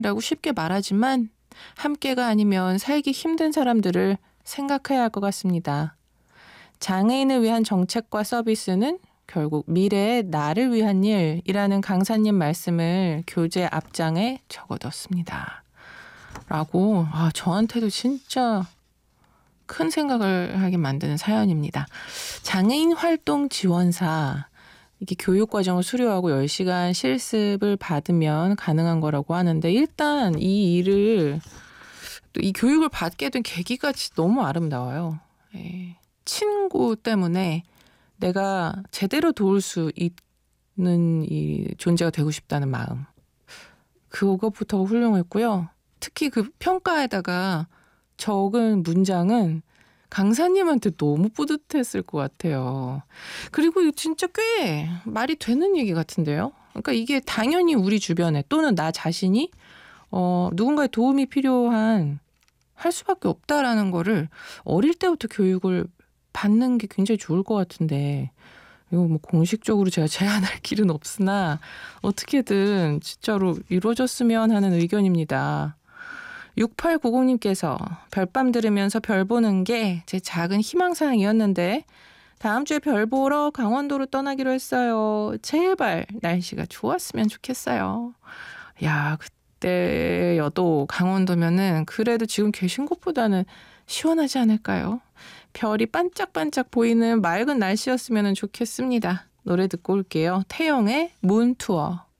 쉽게 말하지만 함께가 아니면 살기 힘든 사람들을 생각해야 할 것 같습니다. 장애인을 위한 정책과 서비스는 결국 미래의 나를 위한 일이라는 강사님 말씀을 교재 앞장에 적어뒀습니다. 라고 저한테도 진짜 큰 생각을 하게 만드는 사연입니다. 장애인 활동 지원사, 이게 교육과정을 수료하고 10시간 실습을 받으면 가능한 거라고 하는데, 일단 이 일을 또 이 교육을 받게 된 계기가 너무 아름다워요. 친구 때문에 내가 제대로 도울 수 있는 이 존재가 되고 싶다는 마음, 그것부터가 훌륭했고요. 특히 그 평가에다가 적은 문장은 강사님한테 너무 뿌듯했을 것 같아요. 그리고 이거 진짜 꽤 말이 되는 얘기 같은데요. 그러니까 이게 당연히 우리 주변에 또는 나 자신이 누군가의 도움이 필요한 할 수밖에 없다라는 거를 어릴 때부터 교육을 받는 게 굉장히 좋을 것 같은데, 이거 뭐 공식적으로 제가 제안할 길은 없으나 어떻게든 진짜로 이루어졌으면 하는 의견입니다. 6890님께서 별밤 들으면서 별 보는 게 제 작은 희망사항이었는데 다음 주에 별 보러 강원도로 떠나기로 했어요. 제발 날씨가 좋았으면 좋겠어요. 야, 그때여도 강원도면은 그래도 지금 계신 곳보다는 시원하지 않을까요? 별이 반짝반짝 보이는 맑은 날씨였으면 좋겠습니다. 노래 듣고 올게요. 태영의 문투어.